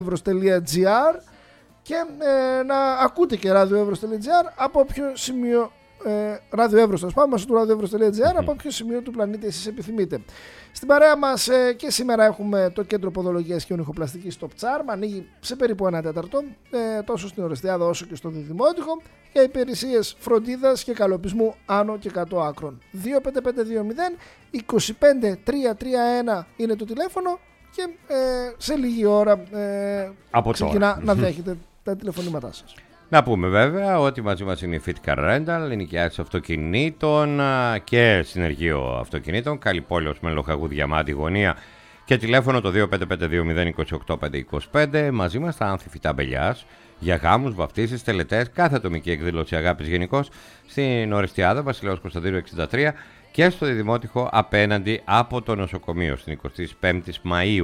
radioevros.gr και να ακούτε και radioevros.gr από όποιο σημείο Ράδιο Εύρος, θα σπάμε μέσω του radioevros.gr από όποιο σημείο του πλανήτη εσείς επιθυμείτε. Στην παρέα μας και σήμερα έχουμε το Κέντρο Ποδολογίας και Ονυχοπλαστικής Top Charm. Ανοίγει σε περίπου 1 τέταρτο, τόσο στην Ορεστιάδα όσο και στο Διδημότυχο, για υπηρεσίες φροντίδας και καλοπισμού άνω και κάτω άκρων. 25520 25331 είναι το τηλέφωνο και σε λίγη ώρα ξεκινά να δέχεται τα τηλεφωνήματά σας. Να πούμε βέβαια ότι μαζί μας είναι η Fit Car Rental, ενοικιάσεις αυτοκινήτων και συνεργείο αυτοκινήτων. Καλυπόλεως με Λοχαγού Διαμάτη γωνία και τηλέφωνο το 25520 Μαζί μας τα άνθη φυτά μπελιάς για γάμους, βαφτίσεις, τελετές, κάθε ατομική εκδήλωση αγάπης γενικώς στην Ορεστιάδα, Βασιλέως Κωνσταντίνου 63 και στο Διδημότυχο απέναντι από το νοσοκομείο στην 25η Μαΐου.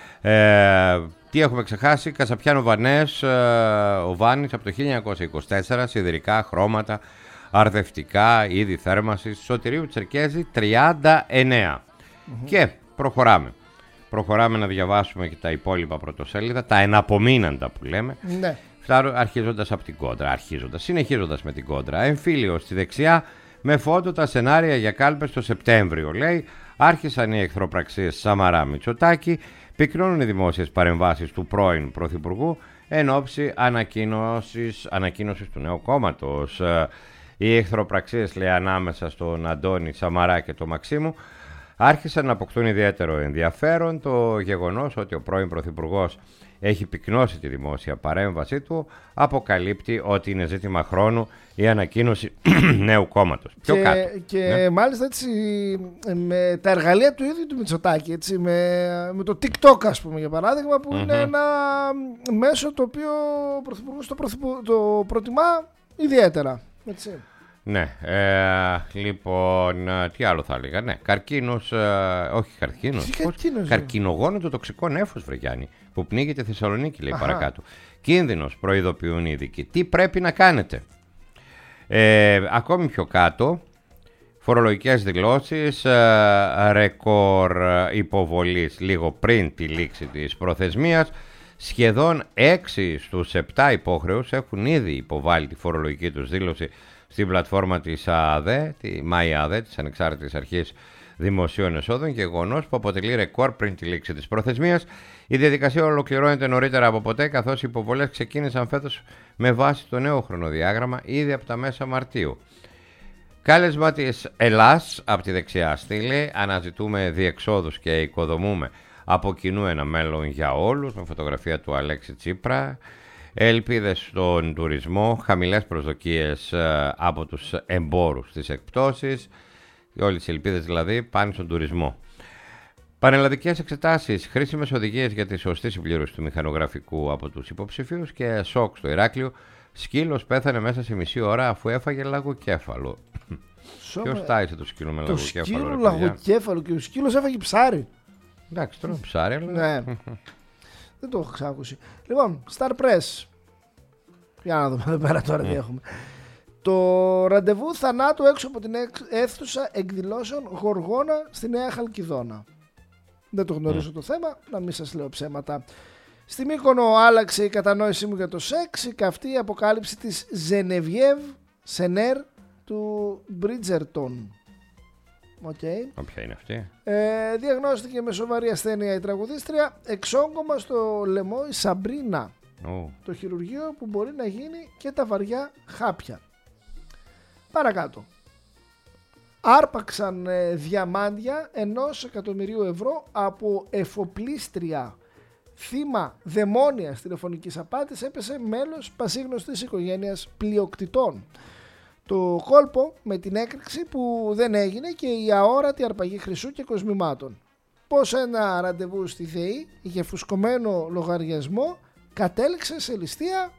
Τι έχουμε ξεχάσει? Κασαπιάνο Βανές, ο Βάνης από το 1924, σιδηρικά, χρώματα, αρδευτικά, είδη θέρμασης, Σωτηρίου Τσερκέζη 39. Και προχωράμε να διαβάσουμε και τα υπόλοιπα πρωτοσέλιδα, τα εναπομείναντα που λέμε. Ναι. Αρχίζοντας από την κόντρα, συνεχίζοντας με την κόντρα. Εμφύλιο στη δεξιά με φώτο τα σενάρια για κάλπες το Σεπτέμβριο, λέει. Άρχισαν οι εχθροπραξίες Σαμαρά Μητσοτάκη. Πυκνώνουν οι δημόσιες παρεμβάσεις του πρώην Πρωθυπουργού εν ώψη ανακοίνωσης του νέου κόμματος. Οι εχθροπραξίες, λέει, ανάμεσα στον Αντώνη Σαμαρά και τον Μαξίμου άρχισαν να αποκτούν ιδιαίτερο ενδιαφέρον. Το γεγονός ότι ο πρώην Πρωθυπουργός έχει πυκνώσει τη δημόσια παρέμβασή του αποκαλύπτει ότι είναι ζήτημα χρόνου η ανακοίνωση νέου κόμματος. Πιο κάτω. Και μάλιστα έτσι με τα εργαλεία του ίδιου του Μητσοτάκη, έτσι, με το TikTok, ας πούμε, για παράδειγμα, που είναι ένα μέσο το οποίο ο Πρωθυπουργός το προτιμά ιδιαίτερα. Έτσι. Ναι, λοιπόν, τι άλλο θα έλεγα? Ναι, καρκίνος, όχι καρκίνος. Καρκινογόνο το τοξικό νέφος, βρε Γιάννη, που πνίγει τη Θεσσαλονίκη, λέει παρακάτω. Κίνδυνος, προειδοποιούν οι ειδικοί. Τι πρέπει να κάνετε? Ακόμη πιο κάτω, φορολογικές δηλώσεις, ρεκόρ υποβολής λίγο πριν τη λήξη της προθεσμίας. Σχεδόν 6 στους 7 υπόχρεους έχουν ήδη υποβάλει τη φορολογική τους δήλωση στην πλατφόρμα της ΑΑΔΕ, τη ΜΑΙΑΔΕ, της Ανεξάρτητης Αρχής Δημοσίων Εσόδων, γεγονός που αποτελεί ρεκόρ πριν τη λήξη της προθεσμίας. Η διαδικασία ολοκληρώνεται νωρίτερα από ποτέ, καθώς οι υποβολές ξεκίνησαν φέτος με βάση το νέο χρονοδιάγραμμα ήδη από τα μέσα Μαρτίου. Κάλεσμα της Ελλάς από τη δεξιά στήλη, αναζητούμε διεξόδους και οικοδομούμε από κοινού ένα μέλλον για όλους, με φωτογραφία του Αλέξη Τσίπρα. Ελπίδες στον τουρισμό, χαμηλές προσδοκίες από τους εμπόρους στις εκπτώσεις. Όλες οι ελπίδες δηλαδή πάνε στον τουρισμό. Πανελλαδικές εξετάσεις, χρήσιμες οδηγίες για τη σωστή συμπλήρωση του μηχανογραφικού από τους υποψηφίους και σοκ στο Ηράκλειο. Σκύλος πέθανε μέσα σε μισή ώρα αφού έφαγε λαγοκέφαλο. Ποιος τάισε το σκύλο με λαγοκέφαλο? Το σκύλο λαγοκέφαλο και ο σκύλος έφαγε ψάρι. Εντάξει, τώρα ψάρι, αλλά... Ναι. Δεν το έχω ξάκουσει. Λοιπόν, Star Press. Για να δούμε εδώ πέρα τώρα τι έχουμε. Το ραντεβού θανάτου έξω από την αίθουσα εκδηλώσεων Γοργόνα στη Νέα Χαλκιδόνα. Δεν το γνωρίζω το θέμα, να μην σας λέω ψέματα. Στη Μύκονο άλλαξε η κατανόησή μου για το σεξ. Η καυτή αποκάλυψη της Ζενεβιέβ Σενέρ του Μπρίτζερτον. Okay. Ποια είναι αυτή? Διαγνώστηκε με σοβαρή ασθένεια η τραγουδίστρια. Εξόγκωμα στο λαιμό η Σαμπρίνα. Το χειρουργείο που μπορεί να γίνει και τα βαριά χάπια. Παρακάτω. Άρπαξαν διαμάντια 1.000.000 ευρώ από εφοπλίστρια. Θύμα δαιμόνιας τηλεφωνικής απάτης έπεσε μέλος πασίγνωστης οικογένειας πλειοκτητών. Το κόλπο με την έκρηξη που δεν έγινε και η αόρατη αρπαγή χρυσού και κοσμημάτων. Πως ένα ραντεβού στη ΔΕΗ για φουσκωμένο λογαριασμό κατέληξε σε ληστεία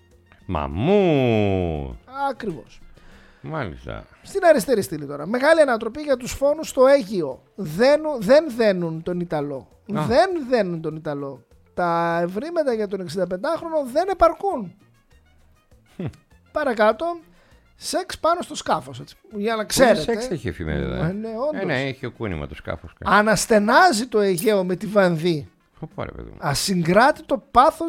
μαμού. Ακριβώς. Μάλιστα. Στην αριστερή στήλη τώρα. Μεγάλη ανατροπή για τους φόνους στο Αίγυο. Δεν δένουν τον Ιταλό. Δεν δένουν τον Ιταλό. Τα ευρήματα για τον 65χρονο δεν επαρκούν. Παρακάτω. Σεξ πάνω στο σκάφος, έτσι. Για να ξέρετε. Σεξ έχει εφημερίδα. Ναι, έχει ο κούνημα το σκάφος. Αναστενάζει το Αιγαίο με τη Βανδύ. Ασυγκράτητο πάθος